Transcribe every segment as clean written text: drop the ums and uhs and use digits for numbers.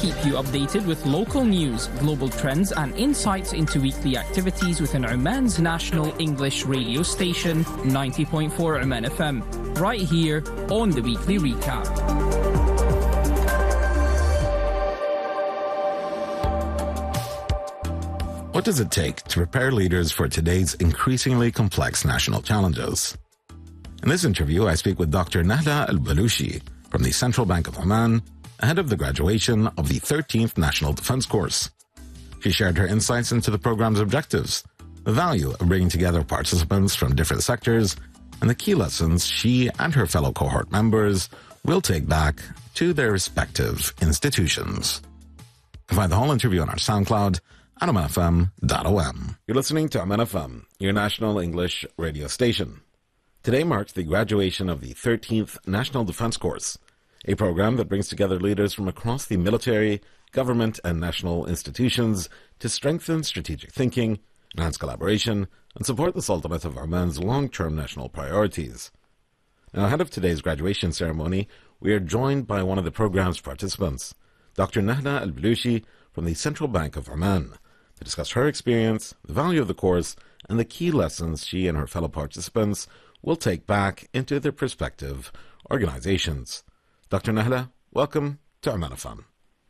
keep you updated with local news, global trends, and insights into weekly activities within Oman's national English radio station, 90.4 Oman FM, right here on the Weekly Recap. What does it take to prepare leaders for today's increasingly complex national challenges? In this interview, I speak with Dr. Nahla Al-Balushi from the Central Bank of Oman, ahead of the graduation of the 13th National Defense Course. She shared her insights into the program's objectives, the value of bringing together participants from different sectors, and the key lessons she and her fellow cohort members will take back to their respective institutions. You can find the whole interview on our SoundCloud at omanfm.om. You're listening to Oman FM, your national English radio station. Today marks the graduation of the 13th National Defense Course, a program that brings together leaders from across the military, government, and national institutions to strengthen strategic thinking, enhance collaboration, and support the Sultanate of Oman's long-term national priorities. Now, ahead of today's graduation ceremony, we are joined by one of the program's participants, Dr. Nahla Al-Balushi from the Central Bank of Oman, to discuss her experience, the value of the course, and the key lessons she and her fellow participants will take back into their prospective organizations. Dr. Nahla, welcome to Oman FM.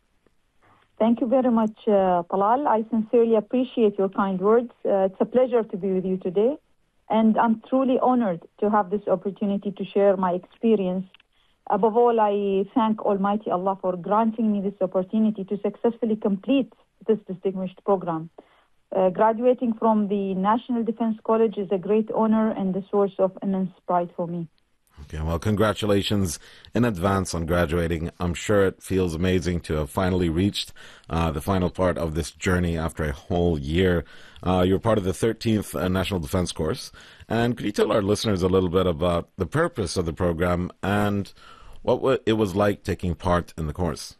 Thank you very much, Talal. I sincerely appreciate your kind words. It's a pleasure to be with you today, and I'm truly honored to have this opportunity to share my experience. Above all, I thank Almighty Allah for granting me this opportunity to successfully complete this distinguished program. Graduating from the National Defense College is a great honor and a source of immense pride for me. Okay, well, congratulations in advance on graduating. I'm sure it feels amazing to have finally reached the final part of this journey after a whole year. You're part of the 13th National Defense Course. And could you tell our listeners a little bit about the purpose of the program and what it was like taking part in the course?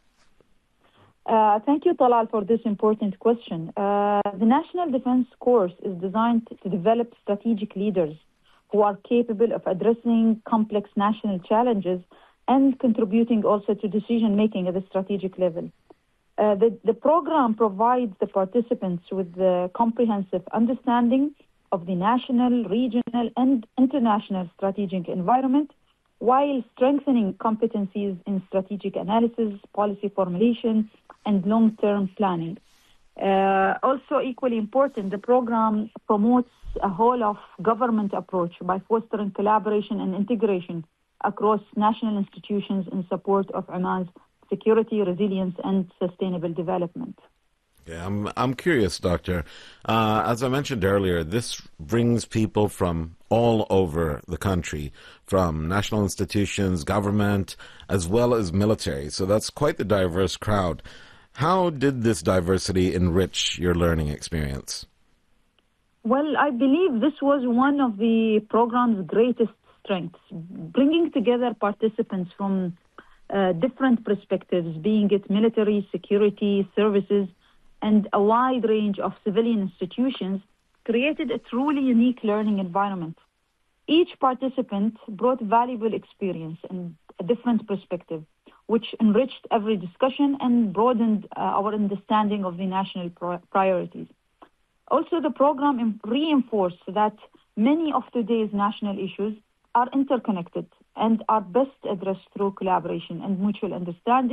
Thank you, Talal, for this important question. The National Defense Course is designed to develop strategic leaders who are capable of addressing complex national challenges and contributing also to decision-making at the strategic level. The program provides the participants with the comprehensive understanding of the national, regional, and international strategic environment, while strengthening competencies in strategic analysis, policy formulation, and long-term planning. Also equally important, the program promotes a whole-of-government approach by fostering collaboration and integration across national institutions in support of Oman's security, resilience, and sustainable development. Yeah, I'm curious, Doctor. As I mentioned earlier, this brings people from all over the country, from national institutions, government, as well as military. So that's quite the diverse crowd. How did this diversity enrich your learning experience? Well, I believe this was one of the program's greatest strengths, bringing together participants from different perspectives, being it military, security, services, and a wide range of civilian institutions, created a truly unique learning environment. Each participant brought valuable experience and a different perspective, which enriched every discussion and broadened our understanding of the national priorities. Also, the program reinforced that many of today's national issues are interconnected and are best addressed through collaboration and mutual understanding.